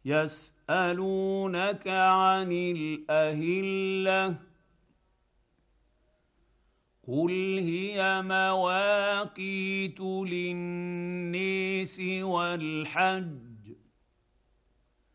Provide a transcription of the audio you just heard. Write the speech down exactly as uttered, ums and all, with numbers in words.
يسالونك عن الاهله قل هي مواقيت للناس والحج